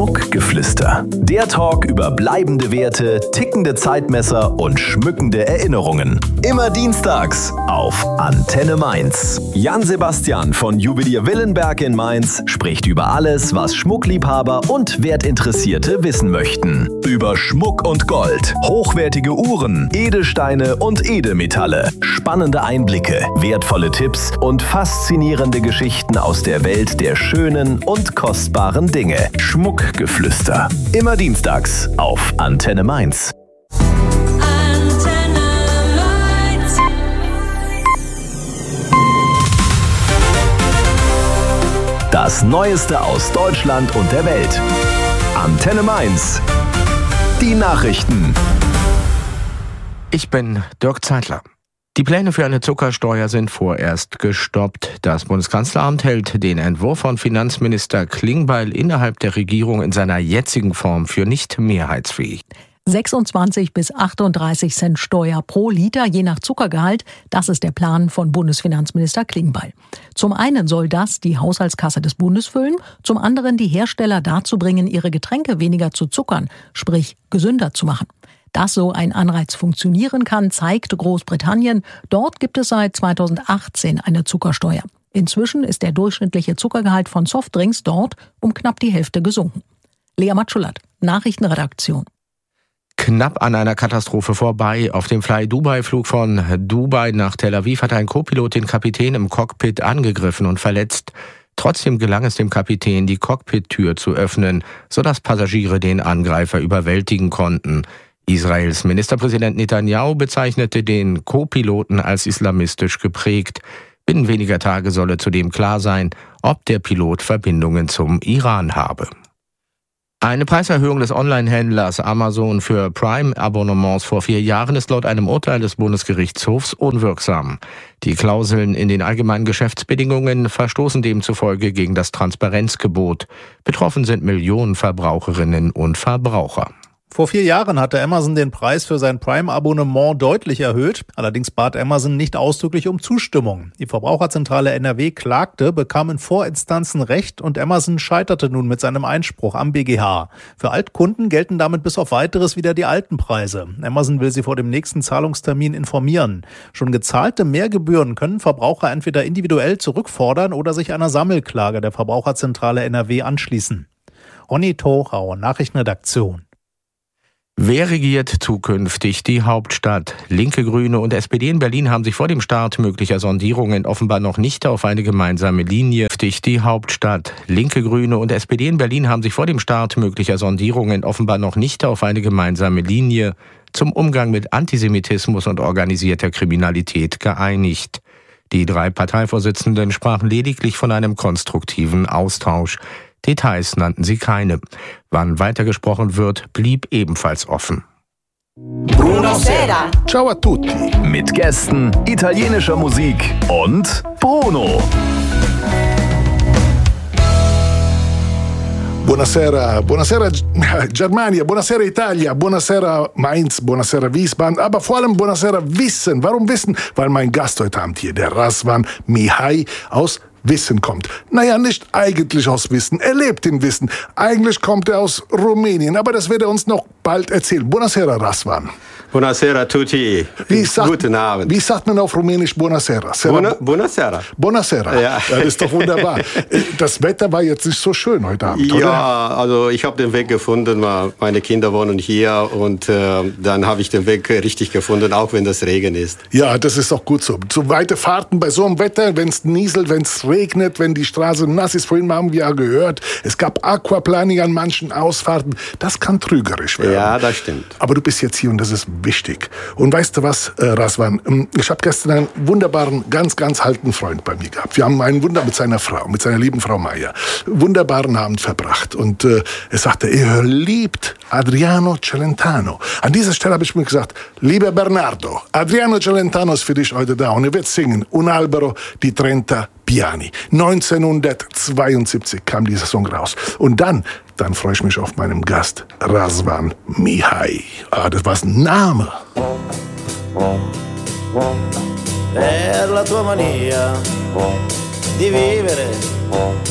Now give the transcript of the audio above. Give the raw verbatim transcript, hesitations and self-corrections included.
Schmuckgeflüster. Der Talk über bleibende Werte, tickende Zeitmesser und schmückende Erinnerungen. Immer dienstags auf Antenne Mainz. Jan Sebastian von Juwelier Willenberg in Mainz spricht über alles, was Schmuckliebhaber und Wertinteressierte wissen möchten. Über Schmuck und Gold, hochwertige Uhren, Edelsteine und Edelmetalle, spannende Einblicke, wertvolle Tipps und faszinierende Geschichten aus der Welt der schönen und kostbaren Dinge. Schmuckgeflüster. Immer dienstags auf Antenne Mainz. Antenne Mainz. Das Neueste aus Deutschland und der Welt. Antenne Mainz. Die Nachrichten. Ich bin Dirk Zeitler. Die Pläne für eine Zuckersteuer sind vorerst gestoppt. Das Bundeskanzleramt hält den Entwurf von Finanzminister Klingbeil innerhalb der Regierung in seiner jetzigen Form für nicht mehrheitsfähig. sechsundzwanzig bis achtunddreißig Cent Steuer pro Liter, je nach Zuckergehalt. Das ist der Plan von Bundesfinanzminister Klingbeil. Zum einen soll das die Haushaltskasse des Bundes füllen, zum anderen die Hersteller dazu bringen, ihre Getränke weniger zu zuckern, sprich gesünder zu machen. Dass so ein Anreiz funktionieren kann, zeigt Großbritannien. Dort gibt es seit zweitausendachtzehn eine Zuckersteuer. Inzwischen ist der durchschnittliche Zuckergehalt von Softdrinks dort um knapp die Hälfte gesunken. Lea Matschulat, Nachrichtenredaktion. Knapp an einer Katastrophe vorbei. Auf dem Fly-Dubai-Flug von Dubai nach Tel Aviv hat ein Co-Pilot den Kapitän im Cockpit angegriffen und verletzt. Trotzdem gelang es dem Kapitän, die Cockpit-Tür zu öffnen, sodass Passagiere den Angreifer überwältigen konnten. Israels Ministerpräsident Netanyahu bezeichnete den Co-Piloten als islamistisch geprägt. Binnen weniger Tage solle zudem klar sein, ob der Pilot Verbindungen zum Iran habe. Eine Preiserhöhung des Online-Händlers Amazon für Prime-Abonnements vor vier Jahren ist laut einem Urteil des Bundesgerichtshofs unwirksam. Die Klauseln in den allgemeinen Geschäftsbedingungen verstoßen demzufolge gegen das Transparenzgebot. Betroffen sind Millionen Verbraucherinnen und Verbraucher. Vor vier Jahren hatte Amazon den Preis für sein Prime-Abonnement deutlich erhöht. Allerdings bat Amazon nicht ausdrücklich um Zustimmung. Die Verbraucherzentrale N R W klagte, bekam in Vorinstanzen Recht und Amazon scheiterte nun mit seinem Einspruch am B G H. Für Altkunden gelten damit bis auf Weiteres wieder die alten Preise. Amazon will sie vor dem nächsten Zahlungstermin informieren. Schon gezahlte Mehrgebühren können Verbraucher entweder individuell zurückfordern oder sich einer Sammelklage der Verbraucherzentrale N R W anschließen. Ronny Torau, Nachrichtenredaktion. Wer regiert zukünftig die Hauptstadt? Linke, Grüne und S P D in Berlin haben sich vor dem Start möglicher Sondierungen offenbar noch nicht auf eine gemeinsame Linie. Die Hauptstadt. Linke, Grüne und S P D in Berlin haben sich vor dem Start möglicher Sondierungen offenbar noch nicht auf eine gemeinsame Linie zum Umgang mit Antisemitismus und organisierter Kriminalität geeinigt. Die drei Parteivorsitzenden sprachen lediglich von einem konstruktiven Austausch. Details nannten sie keine. Wann weitergesprochen wird, blieb ebenfalls offen. Buonasera. Ciao a tutti. Mit Gästen, italienischer Musik und Bruno. Buonasera, buonasera Germania, buonasera Italia, buonasera Mainz, buonasera Wiesbaden, aber vor allem buonasera Wissen. Warum Wissen? Weil mein Gast heute Abend hier, der Razvan Mihai aus Wissen kommt. Naja, nicht eigentlich aus Wissen. Er lebt in Wissen. Eigentlich kommt er aus Rumänien, aber das wird er uns noch bald erzählen. Buonasera, Razvan. Buonasera tutti. Wie sagt, Guten Abend. Wie sagt man auf Rumänisch Buonasera? Sera, Buona, buonasera. Buonasera. Ja. Das ist doch wunderbar. Das Wetter war jetzt nicht so schön heute Abend, ja, oder? Ja, also ich habe den Weg gefunden. Meine Kinder wohnen hier und äh, dann habe ich den Weg richtig gefunden, auch wenn das Regen ist. Ja, das ist auch gut so. So weite Fahrten bei so einem Wetter, wenn es nieselt, wenn es regnet, wenn die Straße nass ist. Vorhin haben wir ja gehört, es gab Aquaplaning an manchen Ausfahrten. Das kann trügerisch werden. Ja, das stimmt. Aber du bist jetzt hier und das ist wichtig. Und weißt du was, äh, Razvan? Ich habe gestern einen wunderbaren, ganz, ganz alten Freund bei mir gehabt. Wir haben einen Wunder mit seiner Frau, mit seiner lieben Frau Maya, wunderbaren Abend verbracht. Und äh, er sagte, er liebt Adriano Celentano. An dieser Stelle habe ich mir gesagt, lieber Bernardo, Adriano Celentano ist für dich heute da und er wird singen Un albero di trenta piani. neunzehnhundertzweiundsiebzig kam dieser Song raus. Und dann, dann freue ich mich auf meinen Gast, Razvan Mihai. Ah, das war ein Name. Per la tua mania di vivere